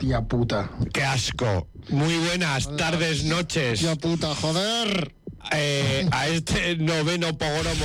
Hostia puta. ¡Qué asco! Muy buenas tardes, noches. Hostia puta, joder. A este noveno pogromo.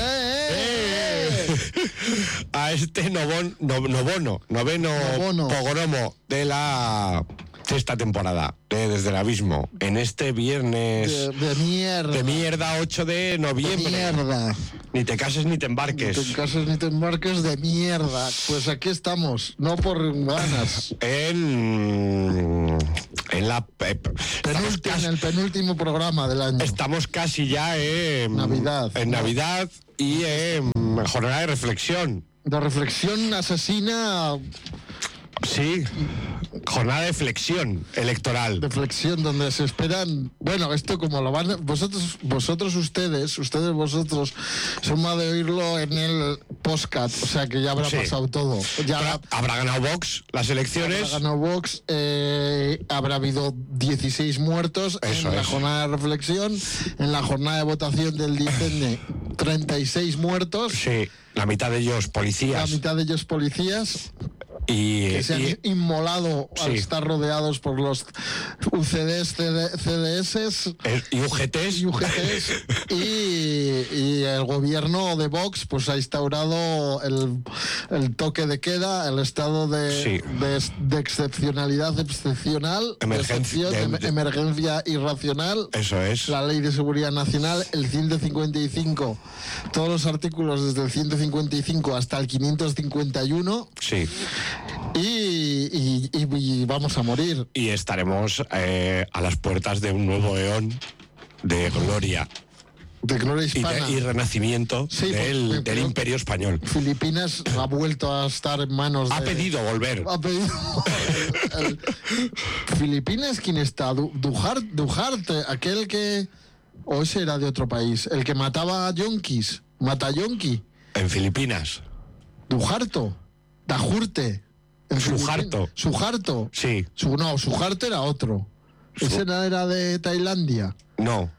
A este noveno pogromo de la sexta temporada de Desde el Abismo. En este viernes De mierda. de mierda 8 de noviembre. De mierda. Ni te cases ni te embarques. Ni te cases ni te embarques de mierda. Pues aquí estamos, no por ganas. En la En el penúltimo programa del año. estamos casi ya en Navidad. En Navidad y en jornada de reflexión. De reflexión asesina. Sí, jornada de flexión electoral. De flexión donde se esperan. Bueno, esto como lo van. Ustedes son más de oírlo en el podcast. O sea que ya habrá Sí. pasado todo. Ya Habrá ganado Vox las elecciones. habrá ganado Vox, habrá habido 16 muertos Eso en la es. jornada de reflexión. En la jornada de votación del diciembre, 36 muertos. Sí, la mitad de ellos La policías. mitad de ellos policías Y, que se han inmolado al Sí. estar rodeados por los UCDs, CDS y UGTs. y UGTs y el gobierno de Vox pues ha instaurado el toque de queda, el estado Sí. de excepcionalidad excepcional, Emergencia, de emergencia irracional. Eso es. La Ley de Seguridad Nacional, el 155, todos los artículos desde el 155 hasta el 551 Sí. y vamos a morir. Y estaremos a las puertas de un nuevo eón de gloria De gloria hispana. y renacimiento Sí, del pero- imperio español. Filipinas ha vuelto a estar en manos Ha de... pedido volver. Ha pedido... Filipinas, ¿quién está? Dujarte, aquel que... O ese era de otro país. El que mataba a yonkis. Matayonki. En Filipinas. Dujarto. Dajurte. En Suharto. Filipinas. Suharto. Sí. Suharto era otro. Ese era de Tailandia. No.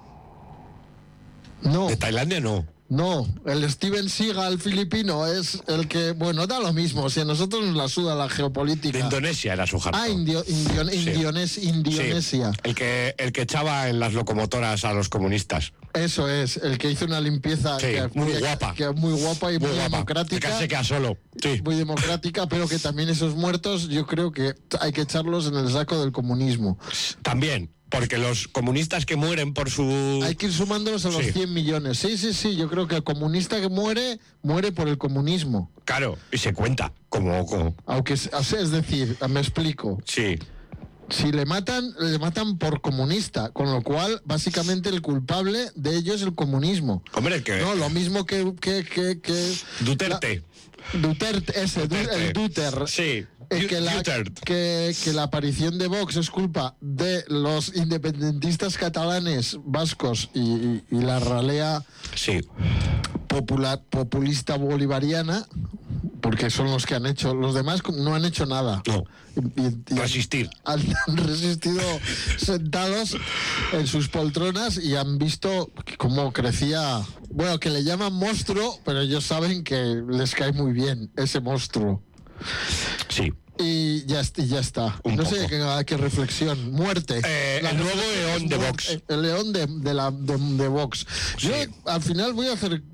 No. De Tailandia no. No, el Steven Seagal filipino es el que, bueno, da lo mismo, si a nosotros nos la suda la geopolítica. De Indonesia era su jarto. Indonesia. Sí. El que echaba en las locomotoras a los comunistas. Eso es, el que hizo una limpieza Sí, muy guapa. que muy guapa y muy, Muy guapa. democrática. Que casi se queda solo. Sí. Muy democrática, pero que también esos muertos yo creo que hay que echarlos en el saco del comunismo. También. Porque los comunistas que mueren por su... Hay que ir sumándolos a los Sí. 100 millones. Sí, yo creo que el comunista que muere por el comunismo. Claro, y se cuenta. Como... Aunque, es decir, me explico. Sí. Si le matan por comunista, con lo cual, básicamente, el culpable de ello es el comunismo. Hombre, que... No, lo mismo que Duterte. Duterte, el Duter. Sí. Que Duterte. la aparición de Vox es culpa de los independentistas catalanes, vascos y la ralea Sí. populista bolivariana, porque son los que han hecho, los demás no han hecho nada. No. Y Resistir. han resistido sentados en sus poltronas y han visto cómo crecía, bueno, que le llaman monstruo, pero ellos saben que les cae muy bien ese monstruo. Sí. Y ya está. Un No poco. sé qué reflexión. Muerte. La el nuevo reflexión eón es de muerte. Vox. El león de Vox. Sí. Yo al final voy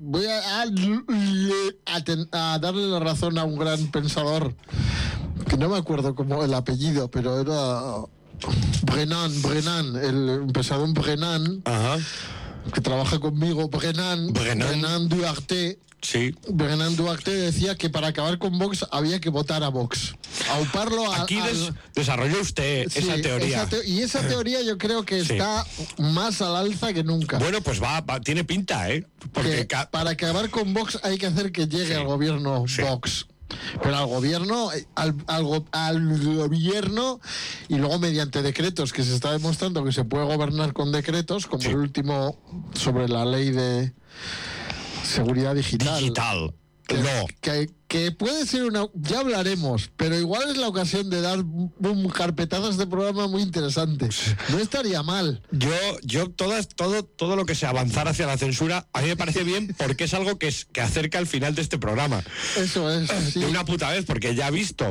a darle la razón a un gran pensador, que no me acuerdo cómo el apellido, pero era Brennan, el pensador Brennan, Ajá. que trabaja conmigo, Brennan Duarte. Sí. Brennan Duarte decía que para acabar con Vox había que votar a Vox. Auparlo a... Aquí desarrolló usted esa teoría. Y esa teoría yo creo que Sí. está más al alza que nunca. Bueno, pues tiene pinta, ¿eh? Porque Que para acabar con Vox hay que hacer que llegue Sí. al gobierno Sí. Vox. Pero al gobierno, al gobierno, y luego mediante decretos, que se está demostrando que se puede gobernar con decretos, como Sí. el último sobre la ley de seguridad digital. No. Que puede ser una... Ya hablaremos, pero igual es la ocasión de dar un carpetazo a este programa muy interesante. No estaría mal. Yo todo lo que sea avanzar hacia la censura, a mí me parece bien porque es algo que acerca al final de este programa. Eso es. Sí. De una puta vez, porque ya he visto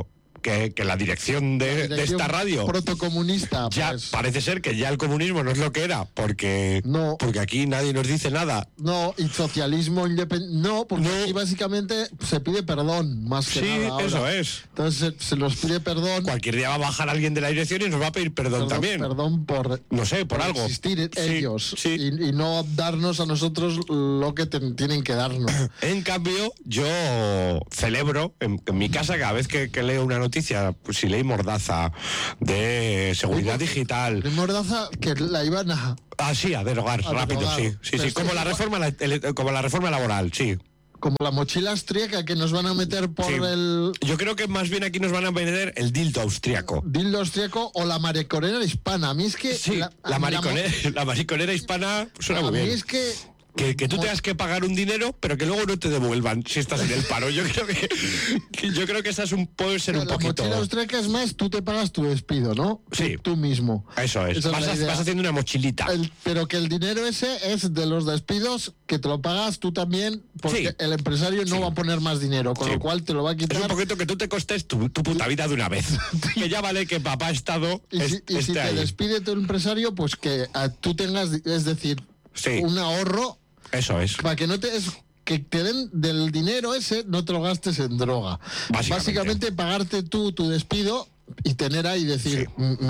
que la dirección de esta radio protocomunista, ya pues, parece ser que ya el comunismo no es lo que era, porque aquí nadie nos dice nada. No, y socialismo independiente. No, porque aquí básicamente se pide perdón, más que nada. Sí, eso es. Entonces se nos pide perdón. Cualquier día va a bajar alguien de la dirección y nos va a pedir perdón también. Perdón por. No sé, por algo. Existir ellos. Sí. Y no darnos a nosotros lo que tienen que darnos. En cambio, yo celebro en mi casa cada vez que leo una noticia, pues si leí Mordaza de seguridad digital. De Mordaza que la iban a. Ah, sí, a derogar rápido, sí. Como la reforma laboral, sí. Como la mochila austríaca que nos van a meter por el. Yo creo que más bien aquí nos van a meter el dildo austriaco. Dildo austriaco o la mariconera hispana. A mí es que. Sí, la mariconera hispana suena muy bien. A mí es que. Que tú tengas que pagar un dinero, pero que luego no te devuelvan si estás en el paro. Yo creo que esa puede ser un poquito. La mochila austríaca es más, tú te pagas tu despido, ¿no? Sí. Tú mismo. Eso es. Vas haciendo una mochilita. Pero que el dinero ese es de los despidos que te lo pagas tú también, porque el empresario no va a poner más dinero, con lo cual te lo va a quitar. Es un poquito que tú te costes tu puta vida de una vez. Que ya vale que papá Estado y si te despide tu empresario, pues que tú tengas, es decir, un ahorro. Eso es. Para que que te den del dinero ese, no te lo gastes en droga. Básicamente pagarte tú tu despido y tener ahí decir,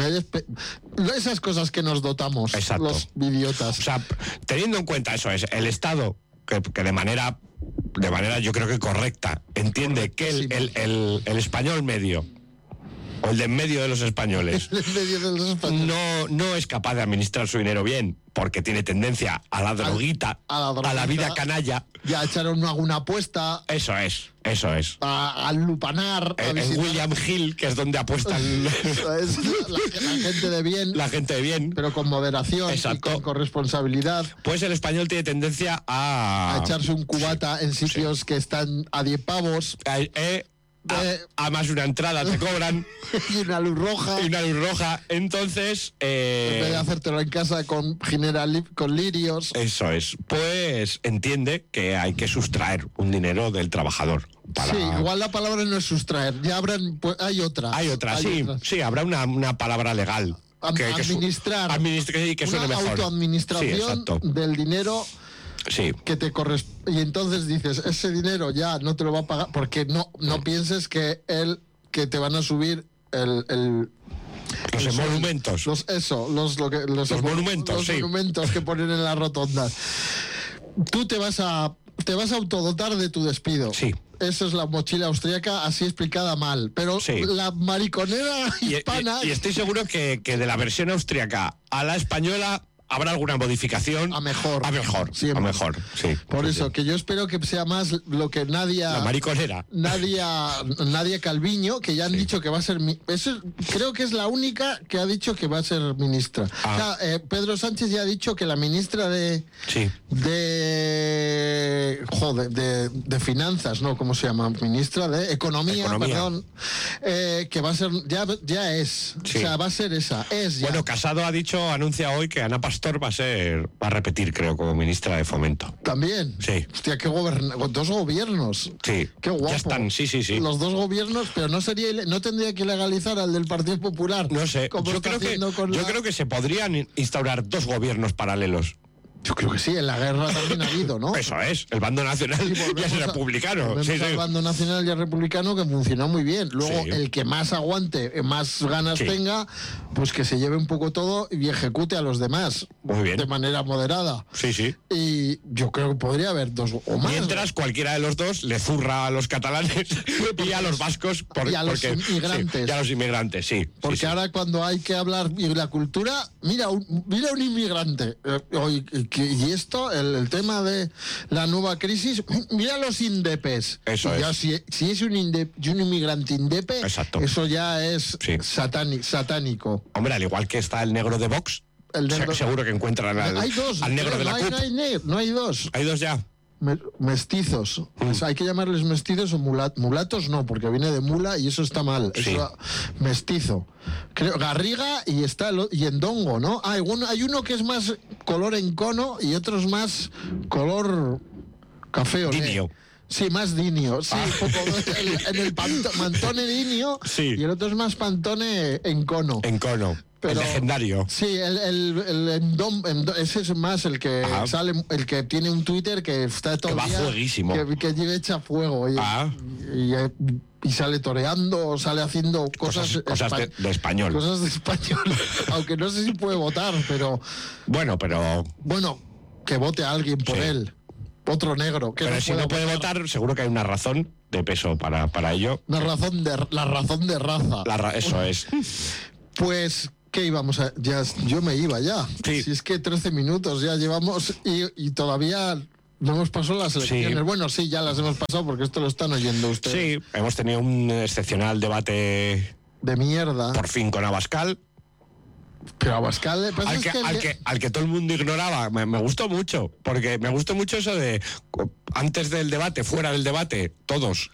esas cosas que nos dotamos los idiotas. O sea, teniendo en cuenta eso es, el Estado, que de manera yo creo que correcta, entiende que el español medio, o el de en medio de los españoles, no es capaz de administrar su dinero bien, porque tiene tendencia a la droguita, a la vida canalla. Ya echaron alguna apuesta. Eso es. Al lupanar. En William Hill, que es donde apuestan la gente de bien. La gente de bien. Pero con moderación y con corresponsabilidad. Pues el español tiene tendencia a echarse un cubata en sitios que están a 10 pavos. A más una entrada te cobran. Y una luz roja. Entonces en vez de hacértelo en casa con lirios. Eso es. Pues entiende que hay que sustraer un dinero del trabajador. Sí, igual la palabra no es sustraer. Ya hay otra. Sí, habrá una palabra legal. Administrar. Que suene mejor. Autoadministración del dinero. Sí. Que te corresponde. Y entonces dices, ese dinero ya no te lo va a pagar, porque no pienses que te van a subir los emolumentos. Los monumentos que ponen en las rotondas. Tú te vas a autodotar de tu despido. Sí. Esa es la mochila austríaca, así explicada mal. Pero la mariconera hispana. Y estoy seguro que de la versión austríaca a la española habrá alguna modificación. A mejor. Sí. Por eso, que yo espero que sea más lo que Nadia... La mariconera. Nadia Calviño, que ya han dicho que va a ser... creo que es la única que ha dicho que va a ser ministra. O sea, Pedro Sánchez ya ha dicho que la ministra de Finanzas, ¿no? ¿Cómo se llama? Ministra de Economía. Perdón. Que va a ser... Ya es. Sí. O sea, va a ser esa. Bueno, Casado anuncia hoy que Ana Pastor va a repetir, creo, como ministra de Fomento. ¿También? Sí. Hostia, qué dos gobiernos. Sí. Qué guapo. Ya están, sí. Los dos gobiernos, pero no tendría que legalizar al del Partido Popular. No sé. Yo creo que se podrían instaurar dos gobiernos paralelos. Yo creo que sí, en la guerra también ha habido, ¿no? Eso es, el bando nacional y el republicano. El bando nacional y el republicano que funcionó muy bien. Luego, el que más aguante, más ganas tenga, pues que se lleve un poco todo y ejecute a los demás. Muy bien. De manera moderada. Sí. Y yo creo que podría haber dos o más. Mientras cualquiera de los dos le zurra a los catalanes y a los vascos. Y a los inmigrantes. Y a los inmigrantes, sí. Porque ahora cuando hay que hablar de la cultura, mira un inmigrante. Y esto, el tema de la nueva crisis, mira los indepes. Eso ya, es. Si es un inmigrante indepe, eso ya es satánico. Hombre, al igual que está el negro de Vox, seguro que encuentran al negro de la CUP. No hay dos. Hay dos ya. Mestizos. Pues hay que llamarles mestizos o mulatos no, porque viene de mula y eso está mal. Eso, mestizo. Creo Garriga y y Endongo, ¿no? Hay uno que es más color encono y otro es más color café o Dinio. Sí, más Dinio. Sí, en el Pantone Dinio. Sí. Y el otro es más Pantone Encono. Encono. Pero, el legendario. Sí, ese es más el que sale, el que tiene un Twitter que está todo que va fueguísimo. Que lleva echa fuego. Y sale toreando, sale haciendo cosas de español. Cosas de español. Aunque no sé si puede votar, pero. Bueno, que vote a alguien por él. Otro negro. Que pero si no puede votar, seguro que hay una razón de peso para ello. La razón de raza. Eso es. Pues. ¿Qué íbamos a...? Yo me iba ya. Sí. Si es que 13 minutos ya llevamos y todavía no hemos pasado las elecciones. Sí. Bueno, sí, ya las hemos pasado porque esto lo están oyendo ustedes. Sí, hemos tenido un excepcional debate... De mierda. Por fin con Abascal. Pero Abascal... Al que todo el mundo ignoraba. Me gustó mucho. Porque me gustó mucho eso de... Antes del debate, fuera del debate, todos...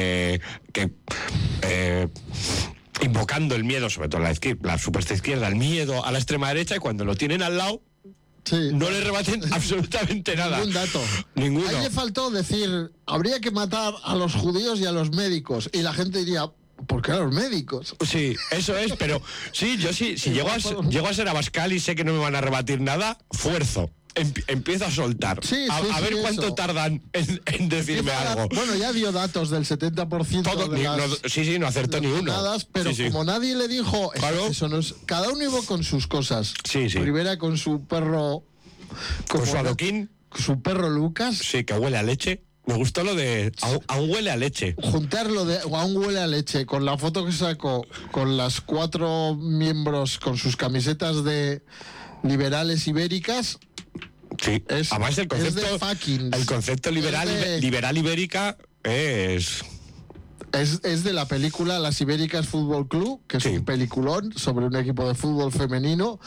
invocando el miedo, sobre todo la supuesta izquierda, el miedo a la extrema derecha, y cuando lo tienen al lado, no le rebaten absolutamente nada. Ningún dato. Ninguno. Ahí le faltó decir, habría que matar a los judíos y a los médicos. Y la gente diría, ¿por qué a los médicos? Sí, eso es, pero sí, yo sí, si llego a ser Abascal y sé que no me van a rebatir nada, fuerzo. Empiezo a soltar. A ver cuánto tardan en decirme algo. Bueno, ya dio datos del 70% no acertó ni uno. Pero como nadie le dijo, claro. Eso no es, cada uno iba con sus cosas. Sí. Rivera con su perro... Con su adoquín. Su perro Lucas. Sí, que huele a leche. Me gustó lo de... Aún huele a leche. Juntarlo de... Aún huele a leche con la foto que sacó con las 4 miembros con sus camisetas de liberales ibéricas... Sí, además el concepto liberal ibérica es de la película Las Ibéricas Fútbol Club, que es un peliculón sobre un equipo de fútbol femenino,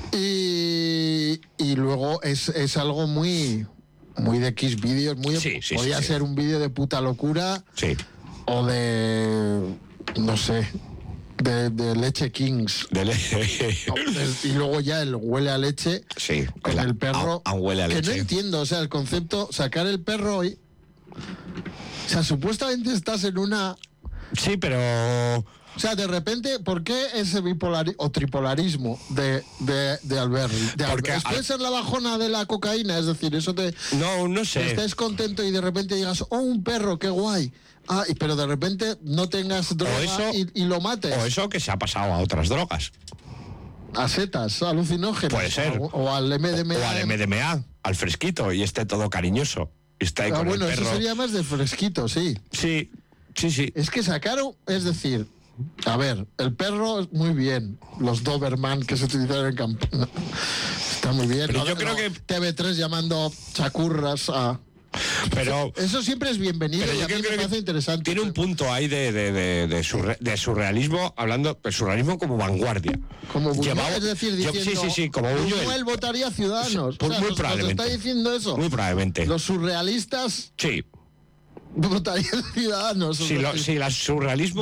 y luego es algo muy de X vídeos, podría ser un vídeo de puta locura o de no sé, de Leche Kings. Y luego ya el huele a leche con el perro. Huele a leche. Que no entiendo, o sea, el concepto, sacar el perro hoy. O sea, supuestamente estás en una. Sí, pero. O sea, de repente, ¿por qué ese o tripolarismo de Alberri? Porque puede ser la bajona de la cocaína, es decir, eso te. No sé. Estés contento y de repente digas, un perro, qué guay. Pero de repente no tengas droga y lo mates. O eso que se ha pasado a otras drogas. A setas, alucinógenas. Puede ser. O al MDMA. O al MDMA, al fresquito, y esté todo cariñoso. Está ahí con el perro. Eso sería más de fresquito, sí. Sí. Es que sacaron, es decir, a ver, el perro muy bien. Los Doberman que se utilizaron en campaña. Está muy bien. Pero yo creo que TV3 llamando chacurras a... Pero eso siempre es bienvenido y a mí me parece interesante. Tiene un punto ahí de surrealismo, hablando de surrealismo como vanguardia. Como Buñuel, es decir, diciendo como Buñuel votaría Ciudadanos. Muy probablemente. ¿Nos está diciendo eso? Muy probablemente. Los surrealistas... Sí. Votarían Ciudadanos. Si el surrealismo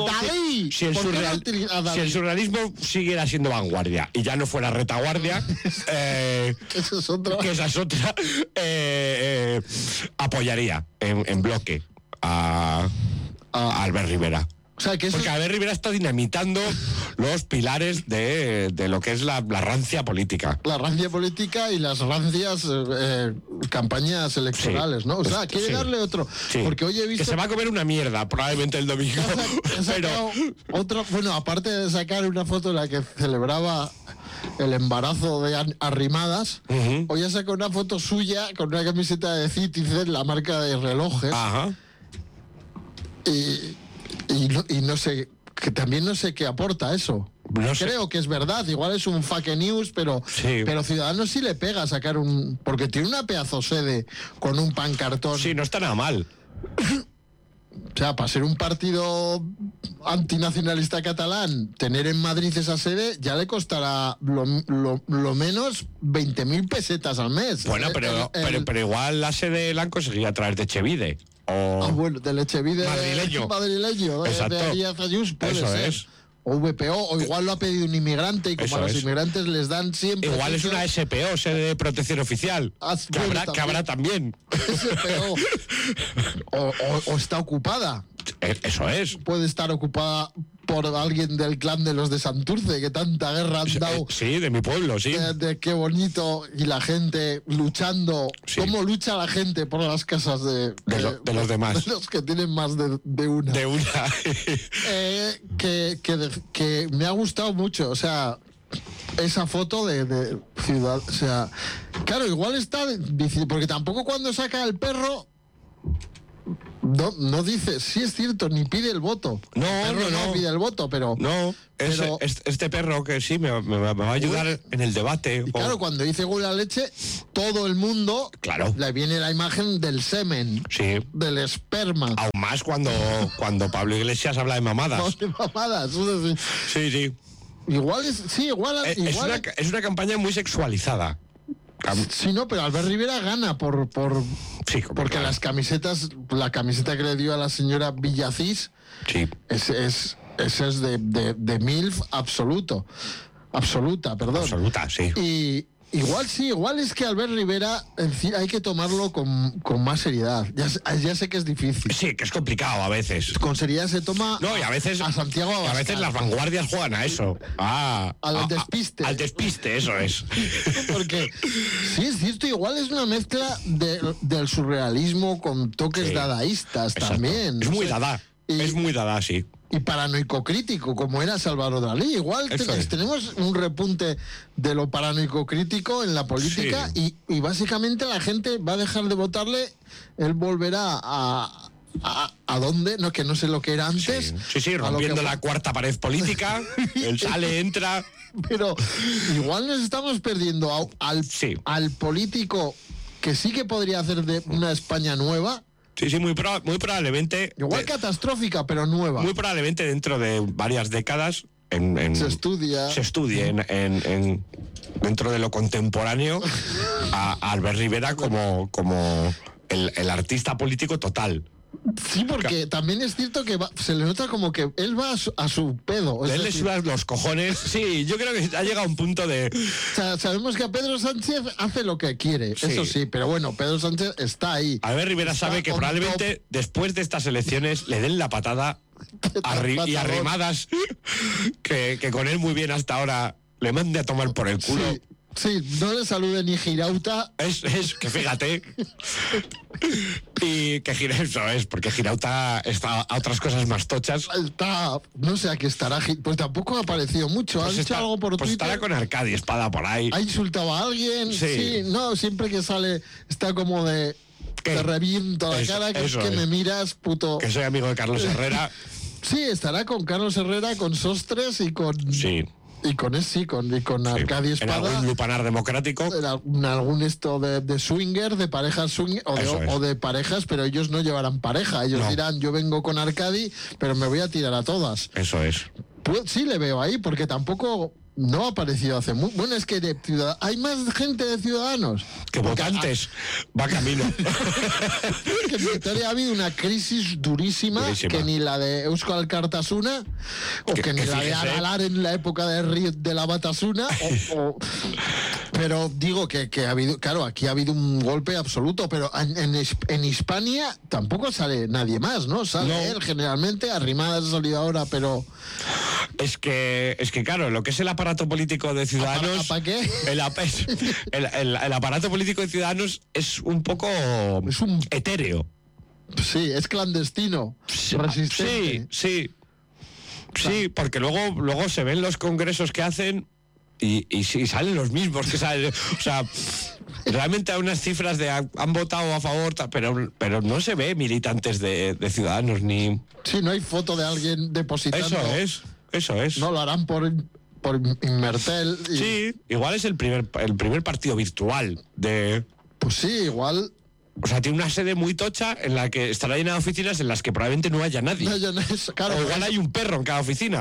siguiera siendo vanguardia y ya no fuera retaguardia, que esa es otra, apoyaría en bloque a Albert Rivera. O sea, porque Albert Rivera está dinamitando los pilares de lo que es la rancia política. La rancia política y las rancias campañas electorales, ¿no? O sea, quiere darle otro. Sí. Porque hoy he visto... Que se va a comer una mierda, probablemente el domingo. Pero... aparte de sacar una foto en la que celebraba el embarazo de Arrimadas, hoy ha sacado una foto suya con una camiseta de Citizen, la marca de relojes. Ajá. Y no sé, que también no sé qué aporta eso. Creo que es verdad, igual es un fake news, pero Ciudadanos sí le pega a sacar porque tiene una pedazo sede con un pancartón. Sí, no está nada mal. O sea, para ser un partido antinacionalista catalán, tener en Madrid esa sede ya le costará lo menos 20.000 pesetas al mes. Bueno, pero igual la sede la han conseguido a través de Chevide. Bueno, del Echevide madrileño. Exacto. De Díaz Ayús, puede eso ser. Es. O VPO, o igual lo ha pedido un inmigrante y como a los inmigrantes les dan siempre... Igual es una SPO, sede de protección oficial, que habrá también. SPO. o está ocupada. Eso es. Puede estar ocupada por alguien del clan de los de Santurce, que tanta guerra han dado. Sí, de mi pueblo, sí. De qué bonito, y la gente luchando. Sí. ¿Cómo lucha la gente por las casas de los demás? De los que tienen más de una. De una. Que me ha gustado mucho, o sea, esa foto de ciudad, o sea, claro, igual está difícil, porque tampoco cuando saca el perro no dice, sí es cierto, ni pide el voto. No, el perro no pide el voto, pero... No, este perro que sí me va a ayudar en el debate. Y claro, cuando dice huele a leche, todo el mundo le viene la imagen del semen, sí, del esperma. Aún más cuando Pablo Iglesias habla de mamadas. De mamadas, es decir, sí. Igual es... Sí, igual es una campaña muy sexualizada. Sí, no, pero Albert Rivera gana sí, porque claro. las camisetas, la camiseta que le dio a la señora Villacís, sí, es de MILF absoluta, perdón. Absoluta, sí. Y igual es que Albert Rivera hay que tomarlo con más seriedad. Ya sé que es difícil. Sí, que es complicado a veces. Con seriedad se toma y a veces, a Santiago Abascal. A veces las vanguardias juegan a eso. Al despiste. Al despiste, eso es. Porque sí, es cierto, igual es una mezcla del surrealismo con toques dadaístas. Exacto. También. Es muy dada. Es muy dada, sí. Y paranoico crítico, como era Salvador Dalí. Igual tenemos un repunte de lo paranoico crítico en la política, sí. y básicamente la gente va a dejar de votarle, él volverá a dónde, no, que no sé lo que era antes. Sí, rompiendo la cuarta pared política, él sale, entra. Pero igual nos estamos perdiendo al político que sí que podría hacer de una España nueva. Sí, muy probablemente... Igual catastrófica, pero nueva. Muy probablemente dentro de varias décadas se estudie dentro de lo contemporáneo a Albert Rivera como el artista político total. Sí, porque también es cierto que se le nota como que él va a su pedo. Él le suda los cojones. Sí, yo creo que ha llegado a un punto de... O sea, sabemos que a Pedro Sánchez hace lo que quiere, eso sí, pero bueno, Pedro Sánchez está ahí. Albert Rivera sabe que probablemente después de estas elecciones le den la patada y arrimadas que con él muy bien hasta ahora le mande a tomar por el culo. Sí, no le salude ni Girauta. Es que fíjate. Y que eso es, porque Girauta está a otras cosas más tochas. No sé a qué estará. Pues tampoco ha aparecido mucho. Ha dicho algo por Twitter. Pues estará con Arcadi Espada por ahí. Ha insultado a alguien. Sí, no, siempre que sale está como de... Te reviento la cara, que es que me miras, puto. Que soy amigo de Carlos Herrera. Sí, estará con Carlos Herrera, con Sostres y con... Sí. Y con Arcadi Espada. En algún lupanar democrático. En algún esto de swinger, de parejas swinger, o de parejas, pero ellos no llevarán pareja. Ellos dirán, yo vengo con Arcadi, pero me voy a tirar a todas. Eso es. Pues sí le veo ahí, porque tampoco... No ha aparecido hace muy... Bueno, es que hay más gente de Ciudadanos. Que votantes. Va camino. Que en Vitoria ha habido una crisis durísima. Que ni la de Euskal Alkartasuna, o que ni la de Aralar en la época de la Batasuna, pero digo que ha habido... Claro, aquí ha habido un golpe absoluto, pero en Hispania tampoco sale nadie más, ¿no? Sale él generalmente, Arrimadas ha salido ahora, pero... Es que claro, lo que es el aparato político de Ciudadanos... ¿Para qué? El aparato político de Ciudadanos es un poco etéreo. Sí, es clandestino, resistente. Sí, porque luego se ven los congresos que hacen y salen los mismos que salen. O sea, realmente hay unas cifras de han votado a favor, pero no se ve militantes de Ciudadanos ni... Sí, no hay foto de alguien depositando. Eso es. No lo harán por Inmertel. Sí, igual es el primer partido virtual de... Pues sí, igual... O sea, tiene una sede muy tocha en la que estará llena de oficinas en las que probablemente no haya nadie. Claro, o igual hay un perro en cada oficina.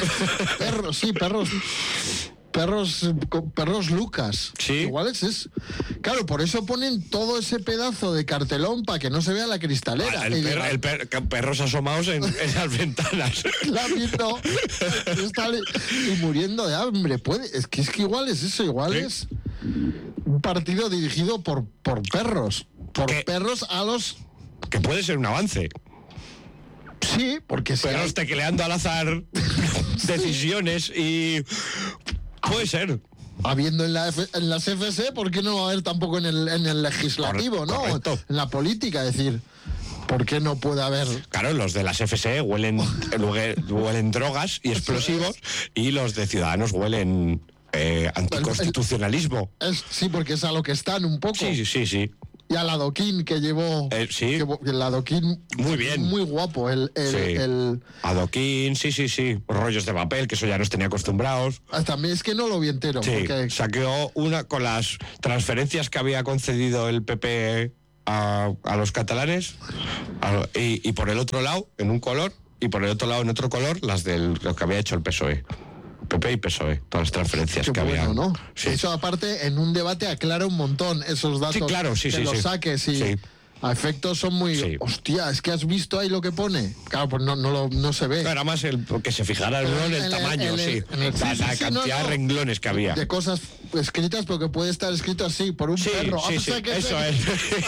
Perros Lucas. Sí. Igual es. Claro, por eso ponen todo ese pedazo de cartelón para que no se vea la cristalera. Perros asomados en las ventanas. Claro, está y muriendo de hambre. Es que igual es eso, igual es un partido dirigido por perros. Perros a los que puede ser un avance. Sí, porque pero tecleando al azar decisiones y puede ser. Habiendo en las FC, ¿por qué no va a haber tampoco en el legislativo, ¿no? Correcto. En la política, es decir, ¿por qué no puede haber? Claro, los de las FC huelen drogas y explosivos y los de Ciudadanos huelen anticonstitucionalismo. Sí, porque es a lo que están un poco. Sí. Y al adoquín que llevó. Sí. El adoquín. Muy bien. Muy guapo. El adoquín, sí. Rollos de papel, que eso ya nos tenía acostumbrados. También es que no lo vi entero. Sí, porque... saqueó una con las transferencias que había concedido el PP a los catalanes y por el otro lado, en un color, y por el otro lado, en otro color, lo que había hecho el PSOE. PP y PSOE, todas las transferencias que había. ¿No? Sí. Eso aparte, en un debate aclara un montón esos datos. Sí, claro, sí. Los saques y a efectos son muy... Sí. Hostia, es que has visto ahí lo que pone. Claro, pues no se ve. Era más que se fijara en el tamaño, la cantidad de renglones que había. De cosas escritas, porque puede estar escrito así, por un perro. Sí, eso es.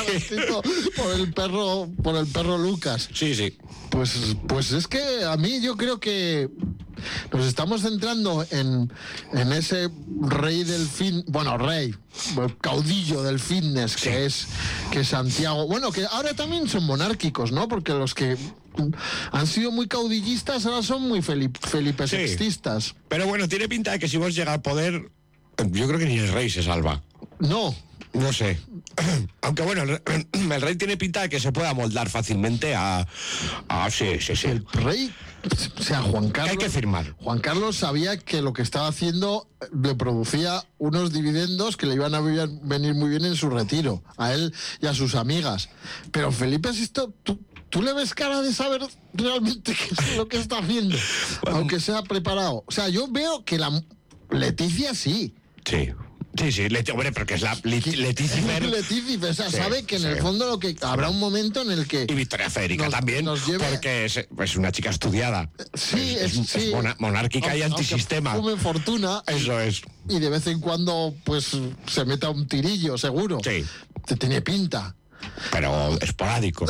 por el perro Lucas. Sí. Pues es que a mí yo creo que nos estamos centrando en ese rey del caudillo del fitness que es Santiago. Bueno, que ahora también son monárquicos, ¿no? Porque los que han sido muy caudillistas ahora son muy Felipe Sextistas. Pero bueno, tiene pinta de que si vos llega al poder, yo creo que ni el rey se salva. No sé. Aunque bueno, el rey tiene pinta de que se pueda moldar fácilmente a sí. El rey, o sea, Juan Carlos... Hay que firmar. Juan Carlos sabía que lo que estaba haciendo le producía unos dividendos que le iban a venir muy bien en su retiro, a él y a sus amigas. Pero Felipe, ¿tú le ves cara de saber realmente qué es lo que está haciendo? Bueno, aunque sea preparado. O sea, yo veo que la Leticia sí. Sí, hombre, porque es la Leticifer. O sea, sabe que en el fondo lo que habrá un momento en el que... Y Victoria Federica también, porque es una chica estudiada. Sí, es monárquica y antisistema. Fume fortuna. Eso es. Y de vez en cuando, pues, se meta un tirillo, seguro. Sí. Te tiene pinta. Pero esporádico.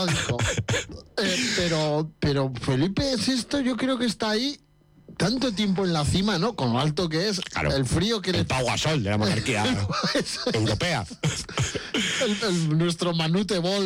Pero Felipe VI yo creo que está ahí tanto tiempo en la cima, ¿no? Con lo alto que es, claro, el frío que el Pau Gasol de la monarquía europea. Nuestro Manute Bol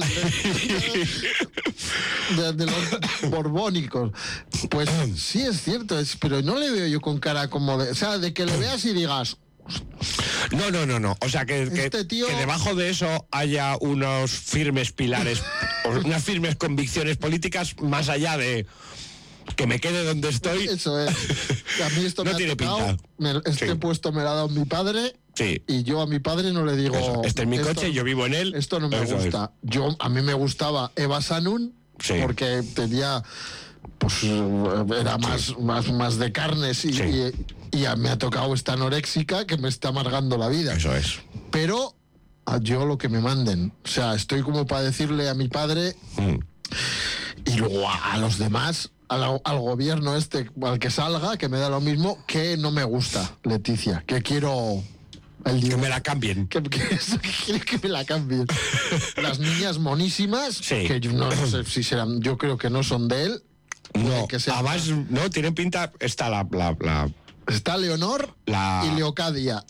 de los borbónicos. Pues sí es cierto, pero no le veo yo con cara como de... O sea, de que le veas y digas... No. O sea, que debajo de eso haya unos firmes pilares, unas firmes convicciones políticas más allá de... que me quede donde estoy. Eso es. A mí esto no me tiene ha tocado, pinta. Puesto me lo ha dado mi padre. Sí. Y yo a mi padre no le digo... Eso. Este es mi coche y yo vivo en él. Esto no me gusta. A mí me gustaba Eva Sanun, porque tenía... Pues era más de carnes y me ha tocado esta anoréxica que me está amargando la vida. Eso es. Pero yo lo que me manden. O sea, estoy como para decirle a mi padre y luego a los demás... Al gobierno al que salga, que me da lo mismo, que no me gusta, Leticia, que quiero... que me la cambien. Que quiere que me la cambien. Las niñas monísimas, que yo no sé si serán, yo creo que no son de él. No, además, no, tienen pinta, está Está Leonor y Leocadia.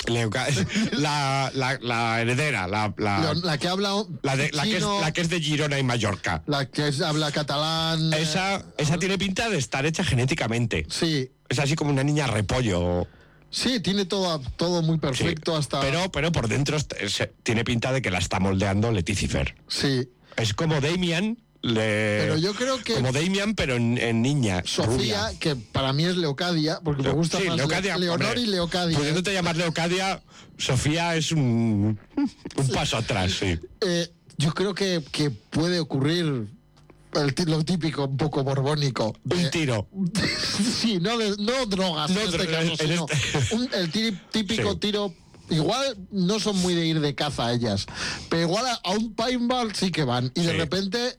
La heredera, la que habla la que es de Girona y Mallorca. La que habla catalán. Esa tiene pinta de estar hecha genéticamente. Sí. Es así como una niña repollo. Sí, tiene todo muy perfecto hasta... Pero por dentro tiene pinta de que la está moldeando Leticifer. Sí. Es como Damian... Pero yo creo que... Como Damian, pero en niña. Sofía, rubia. Que para mí es Leocadia, porque me gusta más Leonor y Leocadia. Pudiéndote llamar Leocadia, Sofía es un paso atrás, sí. Yo creo que puede ocurrir lo típico, un poco borbónico. Un tiro. Sí, no drogas en este caso, sino el típico tiro... Igual no son muy de ir de caza ellas, pero igual a un paintball sí que van. Y de repente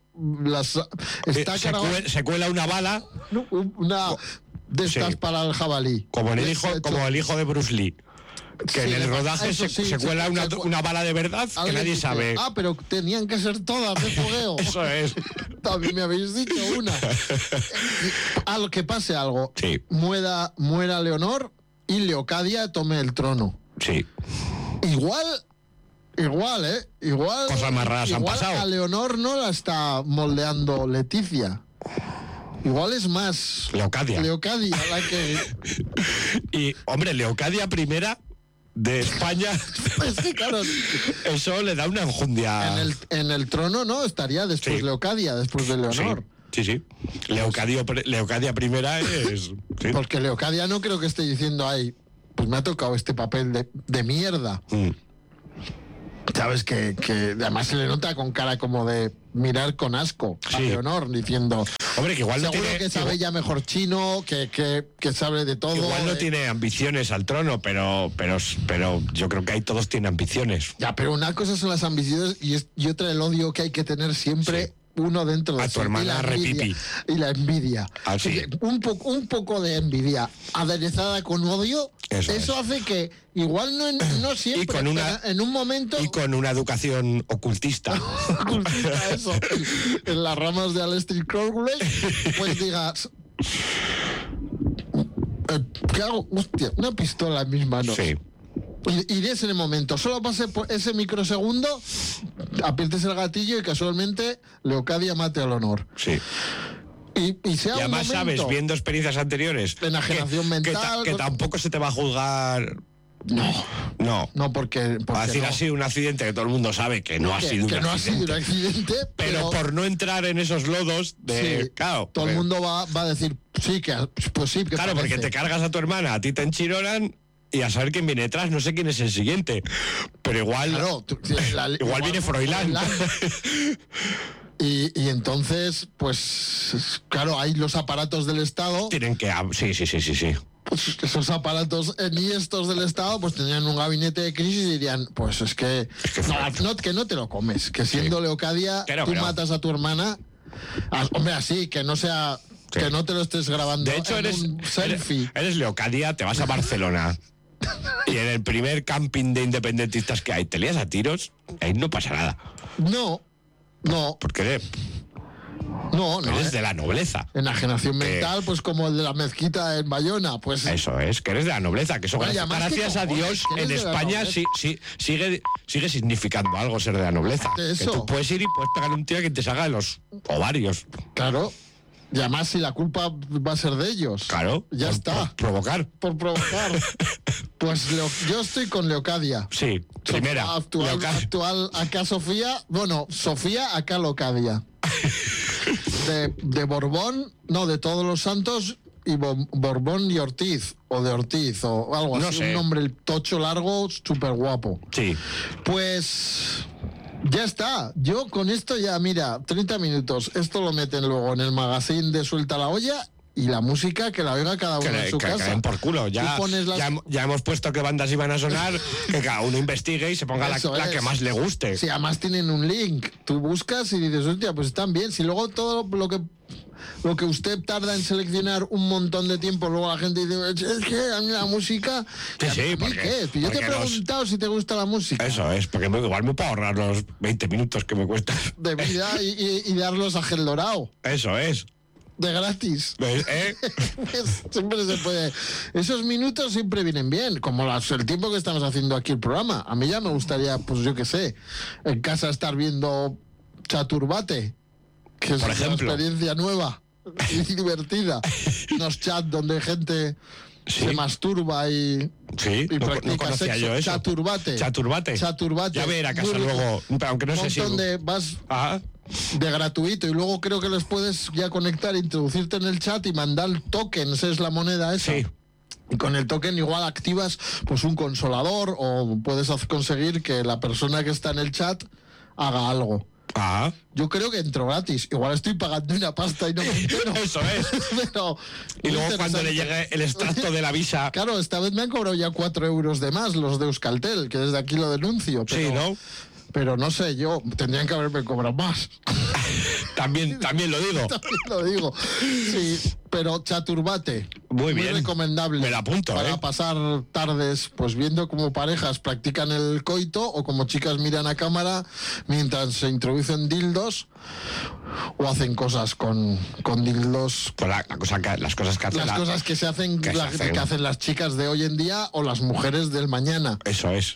se cuela una bala. Una de estas para el jabalí. Como el hijo de Bruce Lee. Que en el rodaje se cuela una bala de verdad que nadie sabe. Ah, pero tenían que ser todas de fogueo. Eso es. También me habéis dicho una. A lo que pase algo. Sí. Muera Leonor y Leocadia tome el trono. Sí. Igual, Igual. Cosas más raras han pasado. A Leonor no la está moldeando Leticia. Igual es más Leocadia la que... Y, hombre, Leocadia primera de España. Es que, claro, eso le da una enjundia. En el trono, ¿no? Estaría después Leocadia, después de Leonor. Sí. Leocadia primera es... Sí. Porque Leocadia no creo que esté diciendo, ay, pues me ha tocado este papel de mierda. Sabes que además se le nota con cara como de mirar con asco a Leonor, diciendo, hombre, que igual no seguro tiene, que sabe ya mejor chino, que sabe de todo. Igual no tiene ambiciones al trono, pero yo creo que ahí todos tienen ambiciones. Ya, pero una cosa son las ambiciones y otra el odio que hay que tener siempre uno dentro de a tu hermana repipi. Y la envidia. Ah, sí. Un poco de envidia aderezada con odio, eso hace que igual no siempre, y con en un momento... Y con una educación ocultista. Eso. En las ramas de Aleister Crowley, pues digas... ¿Qué hago? Hostia, una pistola en mis manos. Sí. Y de ese momento, solo pase por ese microsegundo, aprietes el gatillo y casualmente Leocadia mate a Leonor. Sí. Y sea y además un momento, sabes, viendo experiencias anteriores, enajenación mental, que tampoco se te va a juzgar. No, porque a decir así, un accidente que todo el mundo sabe que no ha sido un accidente. Pero por no entrar en esos lodos de... claro, todo el mundo va a decir, pues sí. Que claro, parece. porque te cargas a tu hermana, a ti te enchironan y a saber quién viene detrás, no sé quién es el siguiente. Pero igual... Claro, igual viene Froilán. Y entonces, pues, claro, hay los aparatos del Estado. Tienen que... Sí. Pues esos aparatos enhiestos del Estado pues tenían un gabinete de crisis y dirían, pues es que no te lo comes, que siendo Leocadia tú matas a tu hermana. Hombre, así, que no sea... Sí. Que no te lo estés grabando. De hecho, un selfie. Eres Leocadia, te vas a Barcelona y en el primer camping de independentistas que hay te lías a tiros, ahí no pasa nada. No. Porque eres de la nobleza. Enajenación mental, pues como el de la mezquita en Bayona, pues... Eso es, que eres de la nobleza, que eso gracias a Dios en España sigue significando algo ser de la nobleza. Eso. Que tú puedes ir y puedes pegar un tío que te salga de los ovarios. Claro. Y además si la culpa va a ser de ellos. Claro. Ya está. Por provocar. Pues yo estoy con Leocadia. Sí, primera. Actual acá Sofía. Bueno, Sofía acá Leocadia. De Borbón, no, de Todos los Santos y Borbón y Ortiz. O de Ortiz o algo así. No sé. Un nombre tocho largo, súper guapo. Sí. Pues... ya está, yo con esto ya, mira, 30 minutos, esto lo meten luego en el magazine de Suelta la Olla y la música que la oiga cada uno en su casa. Caen por culo, ya hemos puesto qué bandas iban a sonar, que cada uno investigue y se ponga la que más le guste. Sí, además tienen un link, tú buscas y dices, hostia, pues están bien, si luego todo lo que usted tarda en seleccionar un montón de tiempo, luego la gente dice, es que a mí la música... Sí, porque yo te he preguntado si te gusta la música. Eso es, porque igual me puedo ahorrar los 20 minutos que me cuesta. De vida y darlos a Gel Dorado. Eso es. De gratis. Siempre se puede. Esos minutos siempre vienen bien, como el tiempo que estamos haciendo aquí el programa. A mí ya me gustaría, pues yo qué sé, en casa estar viendo Chaturbate, que es una experiencia nueva y divertida. Unos chats donde gente se masturba y practica no sexo. Yo eso. Chaturbate. Ya ver a casa luego, aunque no sé si... vas de gratuito y luego creo que les puedes ya conectar, introducirte en el chat y mandar tokens, es la moneda esa. Sí. Y con el token igual activas pues un consolador o puedes conseguir que la persona que está en el chat haga algo. Yo creo que entro gratis. Igual estoy pagando una pasta y no me entero. Eso es. Pero, y luego cuando le llegue el extracto de la visa... Claro, esta vez me han cobrado ya 4 euros de más los de Euskaltel, que desde aquí lo denuncio. Pero, sí, ¿no? pero no sé, yo tendrían que haberme cobrado más. También lo digo. También lo digo. Sí, pero Chaturbate. Muy bien. Recomendable. Me la apunto, para pasar tardes, pues viendo cómo parejas practican el coito o como chicas miran a cámara mientras se introducen dildos o hacen cosas con dildos. Pues las cosas que hacen. Las cosas que se hacen, que hacen las chicas de hoy en día o las mujeres del mañana. Eso es.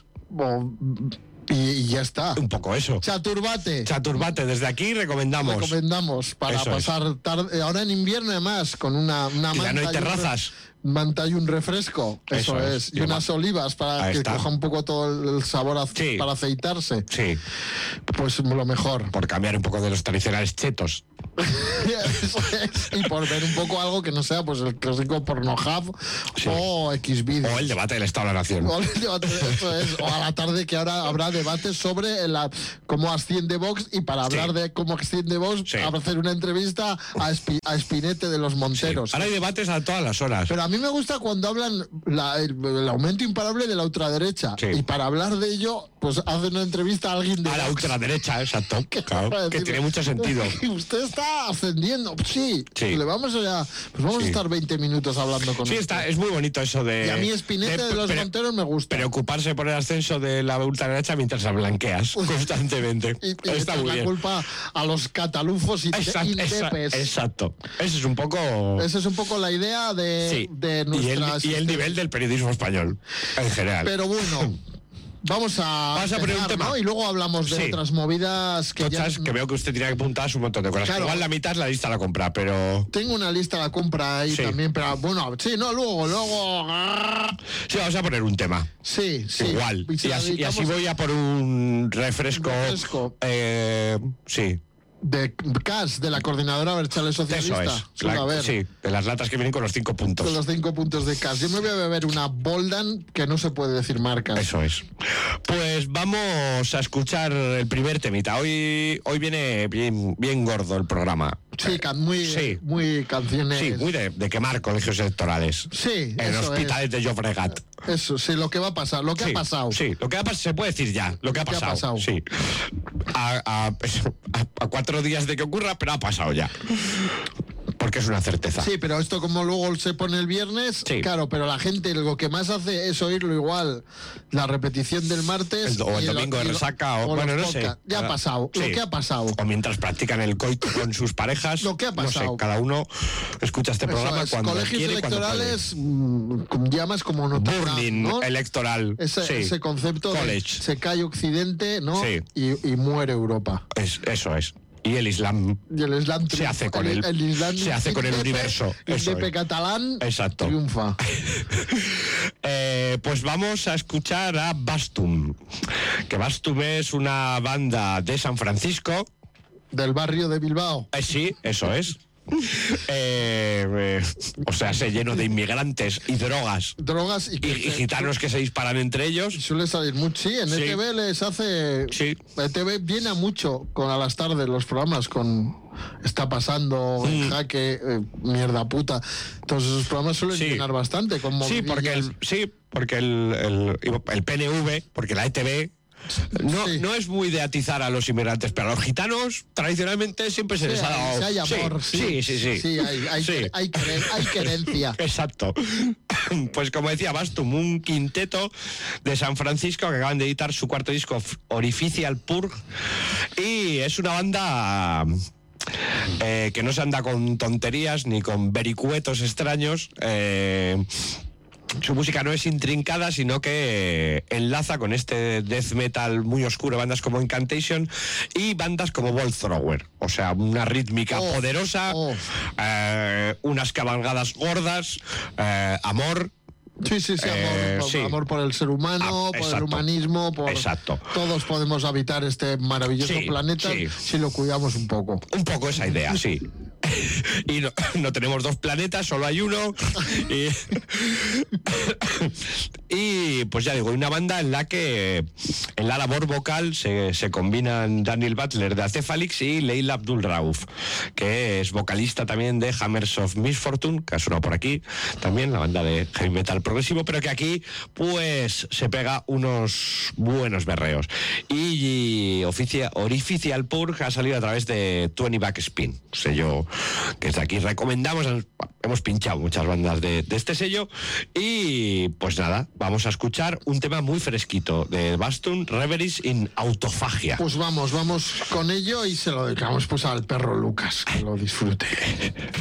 Y ya está. Un poco eso. Chaturbate. Desde aquí recomendamos para eso pasar tarde. Ahora en invierno además, con una manta. Ya no hay terrazas. Manta y un refresco. Eso es. Y unas olivas para que coja un poco todo el sabor para aceitarse. Sí. Pues lo mejor. Por cambiar un poco de los tradicionales chetos. Eso es. Y por ver un poco algo que no sea pues el clásico Pornhub o Xvideos. O el debate del Estado de la Nación. O a la tarde que ahora habrá debates sobre cómo asciende Vox y para hablar de cómo asciende Vox hacer una entrevista a Espinete de los Monteros. Ahora hay debates a todas las horas. Pero a mí me gusta cuando hablan el aumento imparable de la ultraderecha y para hablar de ello pues hacen una entrevista a alguien de a la ultraderecha, exacto. Claro, que tiene mucho sentido. Usted está ascendiendo. Sí. Le vamos a estar 20 minutos hablando con él. Sí, es muy bonito eso de. Y a mí Espinete de los Monteros me gusta. Preocuparse por el ascenso de la ultraderecha mientras la blanqueas constantemente. y está muy bien. La culpa a los catalufos y indepes. Exacto. Esa es un poco la idea de nuestra y el nivel del periodismo español en general. Pero bueno. Vamos a poner un tema, ¿no? Y luego hablamos de otras movidas que que veo que usted tiene que apuntar un montón de cosas. Claro. Igual la mitad es la lista a la compra, pero tengo una lista a la compra ahí también, pero bueno, luego. Sí, vamos a poner un tema. Sí. Igual. Y así voy a por un refresco. Sí. De CAS, de la Coordinadora Abertzale Socialista. Eso es. Sí, de las latas que vienen con los 5 puntos. Con los 5 puntos de CAS. Yo me voy a beber una Boldan, que no se puede decir marcas. Eso es. Pues vamos a escuchar el primer temita. Hoy viene bien gordo el programa. Sí, muy canciones. Sí, muy de quemar colegios electorales. Sí, en hospitales de Llobregat. Eso, sí, lo que va a pasar, lo que ha pasado. Sí, lo que ha pasado, se puede decir ya, lo que ha pasado. Sí. A 4 días de que ocurra, pero ha pasado ya. Porque es una certeza. Sí, pero esto como luego se pone el viernes, claro, pero la gente lo que más hace es oírlo igual, la repetición del martes. O el domingo de resaca, bueno, no sé. Ya ha pasado, lo que ha pasado. O mientras practican el coito con sus parejas. Lo que ha pasado. No sé, cada uno escucha este programa cuando colegios quiere. Electorales, llamas como no burning, ¿no? Electoral. Ese concepto college. Se cae Occidente, ¿no? Sí. Y muere Europa. Eso es. Y el Islam se hace con el universo. El DP catalán triunfa. Pues vamos a escuchar a Bastum. Que Bastum es una banda de San Francisco. Del barrio de Bilbao. Sí, eso es. O sea, se lleno de inmigrantes y drogas y gitanos que se disparan entre ellos. Suele salir mucho, en ETV les hace. ETV viene mucho a las tardes los programas con Está pasando en Jaque, mierda puta. Todos esos programas suelen llenar bastante con movilillas. Porque el PNV, porque la ETV no es muy de atizar a los inmigrantes, pero a los gitanos tradicionalmente siempre se les ha dado. Hay amor, hay querencia. Exacto. Pues como decía Bastum, un quinteto de San Francisco que acaban de editar su cuarto disco, Orificial Purge, y es una banda que no se anda con tonterías ni con vericuetos extraños. Su música no es intrincada, sino que enlaza con este death metal muy oscuro, bandas como Incantation y bandas como Bolt Thrower. O sea, una rítmica poderosa, unas cabalgadas gordas, amor. Amor por el ser humano, por el humanismo, todos podemos habitar este maravilloso planeta si lo cuidamos un poco. Un poco esa idea, sí. Y no tenemos dos planetas, solo hay uno. Y pues ya digo, una banda en la que en la labor vocal se combinan Daniel Butler de Acephalix y Leila Abdul Rauf, que es vocalista también de Hammers of Misfortune, que ha sonado por aquí también, la banda de heavy metal progresivo, pero que aquí pues se pega unos buenos berreos. Y Orificial Purge ha salido a través de 20 Backspin, sello que desde aquí recomendamos. Hemos pinchado muchas bandas de este sello. Y pues nada, vamos a escuchar un tema muy fresquito de Bastun, Reveries in Autofagia. Pues vamos con ello y se lo dedicamos pues al perro Lucas, que lo disfrute.